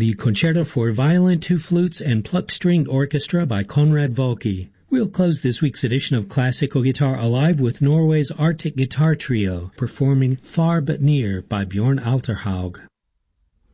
the Concerto for Violin, Two Flutes, and Pluck-Stringed Orchestra by Konrad Volke. We'll close this week's edition of Classical Guitar Alive with Norway's Arctic Guitar Trio, performing Far But Near by Bjorn Alterhaug.